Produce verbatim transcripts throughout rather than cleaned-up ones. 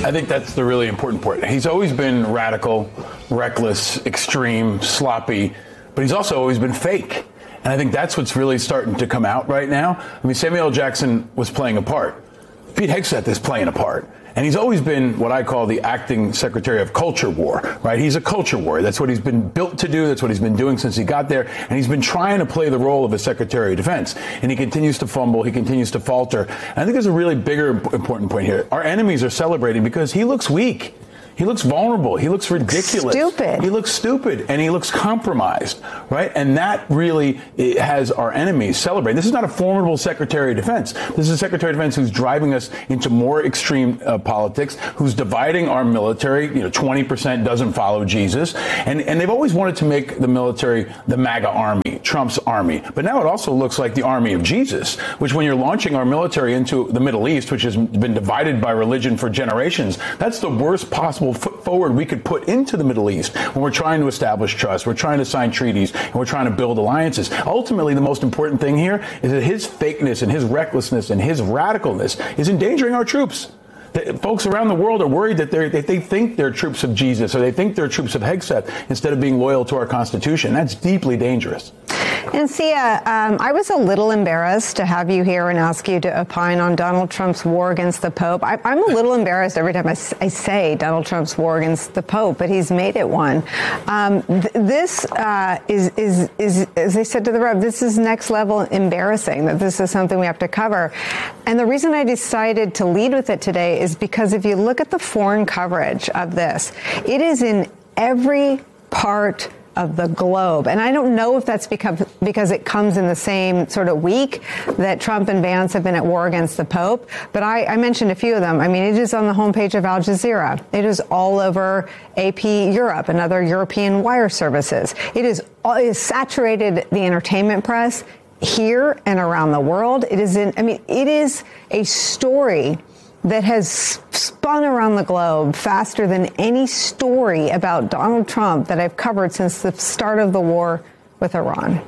I think that's the really important part. He's always been radical, reckless, extreme, sloppy, but he's also always been fake. And I think that's what's really starting to come out right now. I mean, Samuel L. Jackson was playing a part. Pete Hegseth is playing a part. And he's always been what I call the acting secretary of culture war, right? He's a culture warrior. That's what he's been built to do. That's what he's been doing since he got there. And he's been trying to play the role of a secretary of defense. And he continues to fumble. He continues to falter. And I think there's a really bigger important point here. Our enemies are celebrating because he looks weak. He looks vulnerable. He looks ridiculous. Stupid. He looks stupid, and he looks compromised, right? And that really has our enemies celebrate. This is not a formidable Secretary of Defense. This is a Secretary of Defense who's driving us into more extreme uh, politics, who's dividing our military. You know, twenty percent doesn't follow Jesus. And, and they've always wanted to make the military the MAGA army, Trump's army. But now it also looks like the army of Jesus, which when you're launching our military into the Middle East, which has been divided by religion for generations, that's the worst possible foot forward we could put into the Middle East when we're trying to establish trust, we're trying to sign treaties, and we're trying to build alliances. Ultimately, the most important thing here is that his fakeness and his recklessness and his radicalness is endangering our troops. The folks around the world are worried that, they're, that they think they're troops of Jesus or they think they're troops of Hegseth instead of being loyal to our Constitution. That's deeply dangerous. And Sia, um, I was a little embarrassed to have you here and ask you to opine on Donald Trump's war against the Pope. I, I'm a little embarrassed every time I, I say Donald Trump's war against the Pope, but he's made it one. Um, th- this uh, is, is, is, as I said to the Rev, this is next level embarrassing that this is something we have to cover. And the reason I decided to lead with it today is because if you look at the foreign coverage of this, it is in every part of the globe. And I don't know if that's because, because it comes in the same sort of week that Trump and Vance have been at war against the Pope. But I, I mentioned a few of them. I mean, it is on the homepage of Al Jazeera. It is all over A P Europe and other European wire services. It is, it is saturated the entertainment press here and around the world. It is in, I mean, it is a story that has spun around the globe faster than any story about Donald Trump that I've covered since the start of the war with Iran.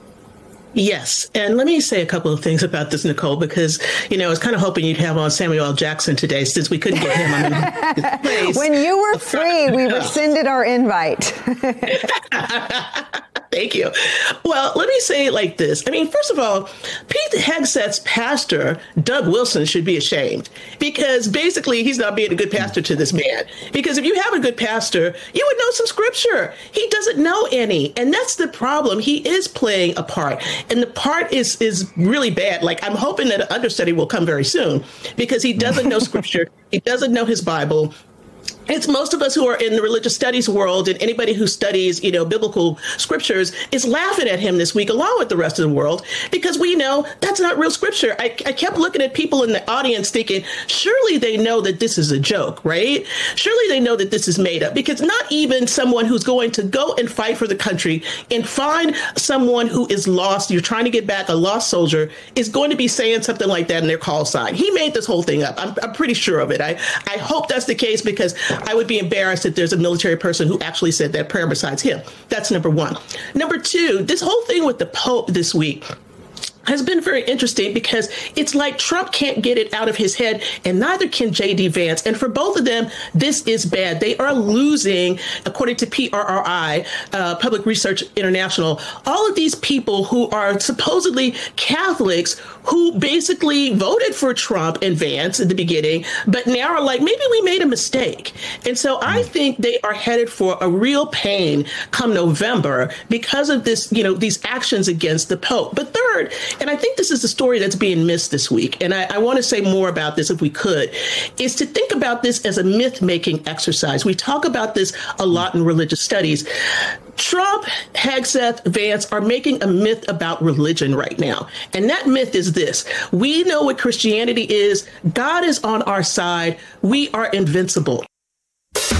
Yes. And let me say a couple of things about this, Nicole, because, you know, I was kind of hoping you'd have on Samuel L. Jackson today since we couldn't get him on his place. When you were free, we rescinded our invite. Thank you. Well, let me say it like this. I mean, first of all, Pete Hegseth's pastor, Doug Wilson, should be ashamed because basically he's not being a good pastor to this man. Because if you have a good pastor, you would know some scripture. He doesn't know any. And that's the problem. He is playing a part. And the part is is really bad. Like, I'm hoping that an understudy will come very soon because he doesn't know scripture. He doesn't know his Bible. It's most of us who are in the religious studies world, and anybody who studies, you know, biblical scriptures is laughing at him this week, along with the rest of the world, because we know that's not real scripture. I, I kept looking at people in the audience thinking, surely they know that this is a joke, right? Surely they know that this is made up, because not even someone who's going to go and fight for the country and find someone who is lost, you're trying to get back a lost soldier, is going to be saying something like that in their call sign. He made this whole thing up. I'm, I'm pretty sure of it. I, I hope that's the case, because I would be embarrassed if there's a military person who actually said that prayer besides him. That's number one. Number two, this whole thing with the Pope this week has been very interesting because it's like Trump can't get it out of his head, and neither can J D Vance. And for both of them, this is bad. They are losing, according to P R R I, uh, Public Research International, all of these people who are supposedly Catholics who basically voted for Trump and Vance in the beginning, but now are like, maybe we made a mistake. And so I think they are headed for a real pain come November because of this, you know, these actions against the Pope. But third, and I think this is the story that's being missed this week, and I, I want to say more about this if we could, is to think about this as a myth-making exercise. We talk about this a lot in religious studies. Trump, Hegseth, Vance are making a myth about religion right now. And that myth is this. We know what Christianity is. God is on our side. We are invincible.